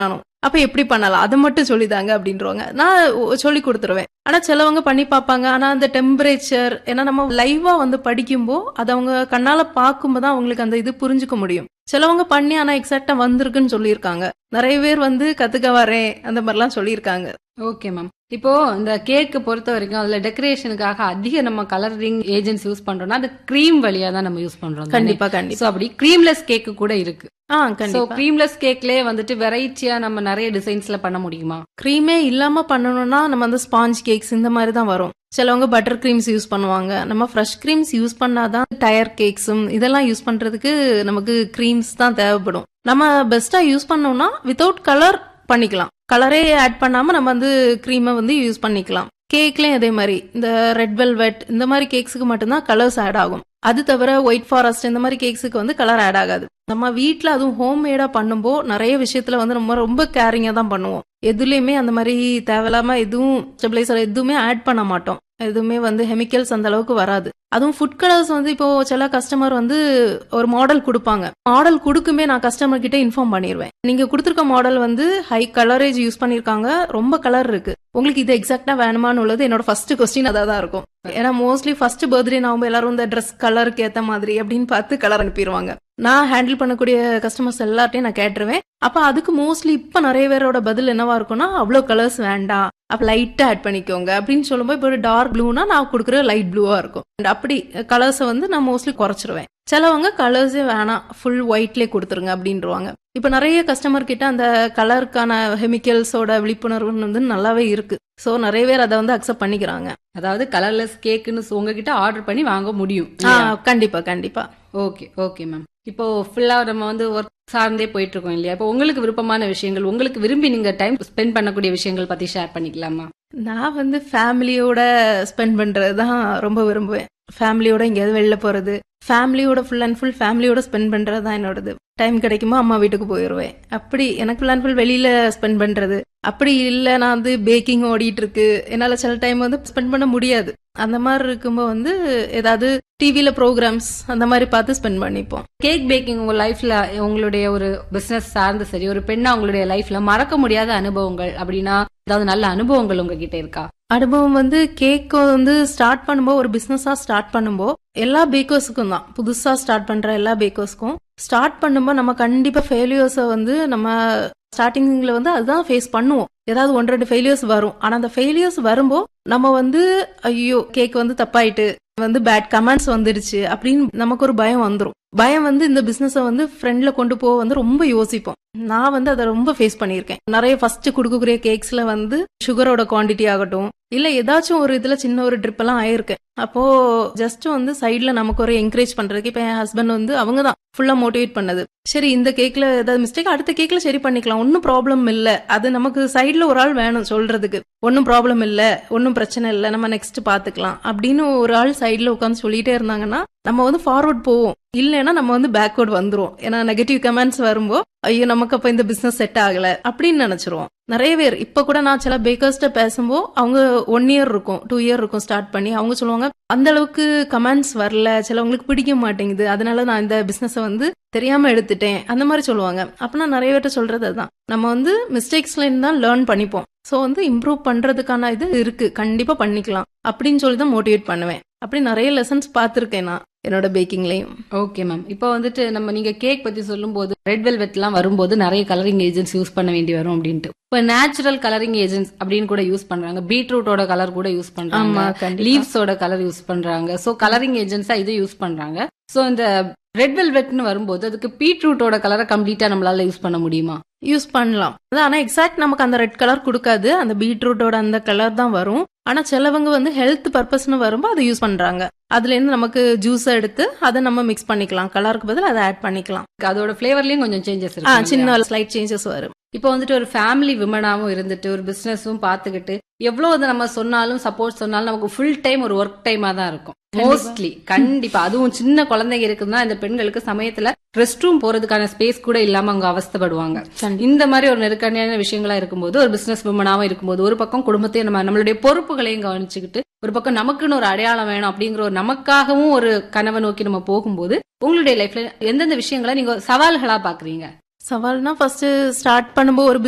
பண்ணணும். அப்ப எப்படி பண்ணலாம் அதை மட்டும் சொல்லிதாங்க அப்படின்றவாங்க. நான் சொல்லி கொடுத்துருவேன். ஆனா சிலவங்க பண்ணி பார்ப்பாங்க. ஆனா அந்த டெம்பரேச்சர் ஏன்னா நம்ம லைவா வந்து படிக்கும்போ அது அவங்க கண்ணால பார்க்கும்போது அவங்களுக்கு அந்த இது புரிஞ்சுக்க முடியும். சிலவங்க பண்ணி ஆனா எக்ஸாக்டா வந்திருக்குன்னு சொல்லியிருக்காங்க. நிறைய பேர் வந்து கத்துக்க வரேன் அந்த மாதிரிலாம் சொல்லியிருக்காங்க. Okay ma'am. இப்போ இந்த கேக்கு பொறுத்த வரைக்கும் அதுல டெக்கரேஷனுக்காக அதிக நம்ம கலரிங் ஏஜென்ட்ஸ் யூஸ் பண்றோம்னா அது கிரீம் வழியா தான் நம்ம யூஸ் பண்றோம். கண்டிப்பா கண்டிப்பா. சோ அப்படி கிரீம்லெஸ் கேக்கு கூட இருக்கு. சோ கண்டிப்பா. கிரீம்லெஸ் கேக்லயே வந்துட்டு வெரைட்டியா நம்ம நிறைய டிசைன்ஸ்ல பண்ண முடியுமா? கிரீமே இல்லாம பண்ணணும்னா நம்ம வந்து ஸ்பாஞ்ச் கேக்ஸ் இந்த மாதிரி தான் வரும். சிலவங்க பட்டர் கிரீம்ஸ் யூஸ் பண்ணுவாங்க. நம்ம ஃப்ரெஷ் கிரீம்ஸ் யூஸ் பண்ணாதான் டயர் கேக்ஸும் இதெல்லாம் யூஸ் பண்றதுக்கு நமக்கு கிரீம்ஸ் தான் தேவைப்படும். நம்ம பெஸ்டா யூஸ் பண்ணோம்னா வித்தவுட் கலர் பண்ணிக்கலாம். கலரே ஆட் பண்ணாம நம்ம வந்து கிரீமை வந்து யூஸ் பண்ணிக்கலாம். கேக்லயும் அதே மாதிரி இந்த ரெட் வெல்வெட் இந்த மாதிரி கேக்ஸுக்கு மட்டும்தான் கலர்ஸ் ஆட் ஆகும். அது தவிர ஒயிட் ஃபாரஸ்ட் இந்த மாதிரி கேக்ஸுக்கு வந்து கலர் ஆட் ஆகாது. நம்ம வீட்ல அதுவும் ஹோம் மேடா பண்ணும்போ நிறைய விஷயத்துல வந்து நம்ம ரொம்ப கேரிங்கா தான் பண்ணுவோம். எதுலயுமே அந்த மாதிரி தேவையில்லாம எதுவும் ஸ்டெபிளைசர் எதுவுமே ஆட் பண்ண மாட்டோம். எதுவுமே வந்து கெமிக்கல்ஸ் அந்த அளவுக்கு வராது. அதுவும் ஃபுட் கலர்ஸ் வந்து இப்போ சில கஸ்டமர் வந்து ஒரு மாடல் கொடுப்பாங்க. மாடல் கொடுக்குமே நான் கஸ்டமர் கிட்ட இன்ஃபார்ம் பண்ணிடுவேன். நீங்க கொடுத்துருக்க மாடல் வந்து ஹை கலரேஜ் யூஸ் பண்ணிருக்காங்க, ரொம்ப கலர் இருக்கு, உங்களுக்கு இது எக்ஸாக்டா வேணுமான்னு உள்ளது என்னோட ஃபர்ஸ்ட் கொஸ்டின் அதான் இருக்கும். ஏன்னா மோஸ்ட்லி ஃபர்ஸ்ட் பர்த்டே நாம எல்லாரும் இந்த ட்ரெஸ் கலருக்கு ஏத்த மாதிரி அப்படின்னு பார்த்து கலர் அனுப்பிடுவாங்க. நான் ஹேண்டில் பண்ணக்கூடிய கஸ்டமர்ஸ் எல்லார்ட்டையும் நான் கேட்டுருவேன். அப்ப அதுக்கு மோஸ்ட்லி இப்ப நிறைய பேரோட பதில் என்னவா இருக்கும்னா அவ்வளவு கலர்ஸ் வேண்டாம், அப்ப லைட்டா ஆட் பண்ணிக்கோங்க அப்படின்னு சொல்லும்போது இப்போ டார்க் ப்ளூனா நான் கொடுக்குற லைட் ப்ளூவா இருக்கும். அப்படி கலர்ஸை வந்து நான் மோஸ்ட்லி குறைச்சிருவேன். சிலவங்க கலர்ஸே வேணாம் ஃபுல் ஒயிட்லேயே கொடுத்துருங்க அப்படின்றவாங்க. இப்ப நிறைய கஸ்டமர் கிட்ட அந்த கலருக்கான கெமிக்கல்ஸோட விழிப்புணர்வு வந்து நல்லாவே இருக்கு. சோ நிறைய பேர் அதை வந்து அக்செப்ட் பண்ணிக்கிறாங்க. அதாவது கலர்லெஸ் கேக்குன்னு உங்ககிட்ட ஆர்டர் பண்ணி வாங்க முடியும். கண்டிப்பா கண்டிப்பா. Okay okay ma'am. இப்போ ஃபுல்லா நம்ம வந்து ஒர்க் சார்ந்தே போயிட்டு இருக்கோம் இல்லையா? இப்போ உங்களுக்கு விருப்பமான விஷயங்கள், உங்களுக்கு விரும்பி நீங்க டைம் ஸ்பெண்ட் பண்ணக்கூடிய விஷயங்கள் பத்தி ஷேர் பண்ணிக்கலாமா? நான் வந்து ஃபேமிலியோட ஸ்பெண்ட் பண்றதுதான் ரொம்ப விரும்புவேன். ஃபேமிலியோட எங்கேயாவது வெளில போறது, ஃபேமிலியோட ஃபுல் அண்ட் ஃபுல் ஃபேமிலியோட ஸ்பெண்ட் பண்றது தான் என்னோடது. டைம் கிடைக்குமோ அம்மா வீட்டுக்கு போயிடுவேன். அப்படி எனக்கு ஃபுல் அண்ட் ஃபுல் வெளியில ஸ்பெண்ட் பண்றது. அப்படி இல்ல நான் வந்து பேக்கிங் ஓடிட்டு இருக்கு, என்னால சில டைம் வந்து ஸ்பெண்ட் பண்ண முடியாது. அந்த மாதிரி இருக்கும்போது வந்து ஏதாவது டிவில ப்ரோக்ராம்ஸ் அந்த மாதிரி பார்த்து ஸ்பெண்ட் பண்ணிப்போம். கேக் பேக்கிங் உங்க லைஃப்ல உங்களுடைய ஒரு பிசினஸ் சார்ந்து சரி, ஒரு பெண்ணா உங்களுடைய லைஃப்ல மறக்க முடியாத அனுபவங்கள் அப்படின்னா ஏதாவது நல்ல அனுபவங்கள் உங்ககிட்ட இருக்கா? அனுபவம் வந்து கேக் வந்து ஸ்டார்ட் பண்ணும்போது ஒரு பிசினஸா ஸ்டார்ட் பண்ணும்போது எல்லா பேக்கர்ஸுக்கும் தான், புதுசா ஸ்டார்ட் பண்ற எல்லா பேக்கர்ஸ்க்கும் ஸ்டார்ட் பண்ணும்போது நம்ம கண்டிப்பா ஃபெயிலியர்ஸை வந்து நம்ம ஸ்டார்டிங்ல வந்து அதுதான் ஃபேஸ் பண்ணுவோம். ஏதாவது 1-2 ஃபெயிலியர்ஸ் வரும். ஆனா அந்த ஃபெயிலியர்ஸ் வரும்போ நம்ம வந்து ஐயோ கேக் வந்து தப்பாயிட்டு வந்து பேட் கமெண்ட்ஸ் வந்துருச்சு அப்படின்னு நமக்கு ஒரு பயம் வந்துரும். பயம் வந்து இந்த பிசினஸ வந்து ஃப்ரெண்ட்ல கொண்டு போக வந்து ரொம்ப யோசிப்போம். நான் வந்து அதை ரொம்ப ஃபேஸ் பண்ணியிருக்கேன். நிறைய ஃபர்ஸ்ட் கொடுக்கக்கூடிய கேக்ஸ்ல வந்து சுகரோட குவான்டிட்டி ஆகட்டும், இல்ல ஏதாச்சும் ஒரு இதுல சின்ன ஒரு ட்ரிப் எல்லாம் ஆயிருக்கு. அப்போ ஜஸ்ட் வந்து சைட்ல நமக்கு ஒரு என்கரேஜ் பண்றதுக்கு இப்ப என் ஹஸ்பண்ட் வந்து அவங்க தான் ஃபுல்லா மோட்டிவேட் பண்ணது. சரி இந்த கேக்ல ஏதாவது மிஸ்டேக் அடுத்த கேக்ல சரி பண்ணிக்கலாம், ஒன்னும் ப்ராப்ளம் இல்ல, அது நமக்கு சைட்ல ஒரு ஆள் வேணும் சொல்றதுக்கு, ஒன்னும் ப்ராப்ளம் இல்ல, ஒன்னும் பிரச்சனை இல்ல, நம்ம நெக்ஸ்ட் பாத்துக்கலாம் அப்படின்னு ஒரு ஆள் சைட்ல உட்காந்து சொல்லிட்டே இருந்தாங்கன்னா நம்ம வந்து ஃபார்வர்ட் போவோம். இல்லைன்னா நம்ம வந்து பேக்வர்ட் வந்துரும். ஏன்னா நெகட்டிவ் கமெண்ட்ஸ் வரும்போ ஐயோ நமக்கு அப்ப இந்த பிசினஸ் செட் ஆகல அப்படின்னு நினைச்சிருவோம். நிறைய பேர் இப்ப கூட நான் சில பேக்கர்ஸ்ட பேசும்போ அவங்க 1 இயர் இருக்கும் 2 இயர் இருக்கும் ஸ்டார்ட் பண்ணி, அவங்க சொல்லுவாங்க அந்த அளவுக்கு கமெண்ட்ஸ் வரல, சிலவங்களுக்கு பிடிக்க மாட்டேங்குது, அதனால நான் இந்த பிசினஸ் வந்து தெரியாம எடுத்துட்டேன் அந்த மாதிரி சொல்லுவாங்க. அப்ப நான் நிறைய பேர்ட்ட சொல்றது அதுதான், நம்ம வந்து மிஸ்டேக்ஸ்ல இருந்து தான் லேர்ன் பண்ணிப்போம். சோ வந்து இம்ப்ரூவ் பண்றதுக்கான இது இருக்கு, கண்டிப்பா பண்ணிக்கலாம் அப்படின்னு சொல்லி தான் மோட்டிவேட் பண்ணுவேன். அப்படி நிறைய லெசன்ஸ் பார்த்திருக்கேன் நான் என்னோட பேக்கிங்லயும். Okay ma'am. இப்போ வந்துட்டு நம்ம நீங்க கேக் பத்தி சொல்லும் போது ரெட் வெல்வெட் எல்லாம் வரும்போது நிறைய கலரிங் ஏஜென்ட்ஸ் யூஸ் பண்ண வேண்டி வரும் அப்படின்ட்டு, இப்ப நேச்சுரல் கலரிங் ஏஜென்ட்ஸ் அப்படின்னு கூட யூஸ் பண்றாங்க, பீட்ரூட்டோட கலர் கூட யூஸ் பண்றாங்க, லீவ்ஸோட கலர் யூஸ் பண்றாங்க. சோ கலரிங் ஏஜென்ட்ஸா இதை யூஸ் பண்றாங்க. சோ இந்த ரெட் வெல்வெட்னு வரும்போது அதுக்கு பீட்ரூட்டோட கலரை கம்ப்ளீட்டா நம்மளால யூஸ் பண்ண முடியுமா? யூஸ் பண்ணலாம். ஆனா எக்ஸாக்ட் நமக்கு அந்த ரெட் கலர் கொடுக்காது, அந்த பீட்ரூட்டோட அந்த கலர் தான் வரும். ஆனா சிலவங்க வந்து ஹெல்த் பர்பஸ்னு வரும்போது அதை யூஸ் பண்றாங்க. அதுல இருந்து நமக்கு ஜூஸ் எடுத்து அதை நம்ம மிக்ஸ் பண்ணிக்கலாம், கலருக்கு பதில் அதை ஆட் பண்ணிக்கலாம். அதோட ஃபிளேவர்லயும் கொஞ்சம் சேஞ்சஸ் இருக்கு, சின்ன ஸ்லைட் சேஞ்சஸ் வரும். இப்போ வந்துட்டு ஒரு ஃபேமிலி விமனாவும் இருந்துட்டு ஒரு பிசினஸும் பாத்துக்கிட்டு எவ்வளவு நம்ம சொன்னாலும் சப்போர்ட் சொன்னாலும் நமக்கு ஃபுல் டைம் ஒரு ஒர்க் டைமா தான் இருக்கும் மோஸ்ட்லி. கண்டிப்பா அதுவும் சின்ன குழந்தைங்க இருக்குன்னா இந்த பெண்களுக்கு சமயத்துல ரெஸ்ட் ரூம் போறதுக்கான ஸ்பேஸ் கூட இல்லாம அவங்க அவஸ்தைப்படுவாங்க. இந்த மாதிரி ஒரு நெருக்கடியான விஷயங்களா இருக்கும்போது ஒரு பிசினஸ் விமனாவும் இருக்கும்போது ஒரு பக்கம் குடும்பத்தையும் நம்மளுடைய பொறுப்புகளையும் கவனிச்சுக்கிட்டு ஒரு பக்கம் நமக்குன்னு ஒரு அடையாளம் வேணும் அப்படிங்கிற ஒரு நமக்காகவும் ஒரு கனவை நோக்கி நம்ம போகும்போது உங்களுடைய லைஃப்ல எந்தெந்த விஷயங்களை நீங்க சவால்களா பாக்குறீங்க? சவால்னா ஃபர்ஸ்ட் ஸ்டார்ட் பண்ணும்போது ஒரு